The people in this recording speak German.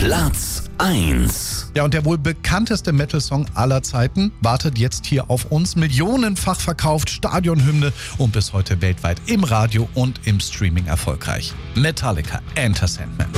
Platz 1. Ja, und der wohl bekannteste Metal-Song aller Zeiten wartet jetzt hier auf uns. Millionenfach verkauft, Stadionhymne und bis heute weltweit im Radio und im Streaming erfolgreich. Metallica, Enter Sandman.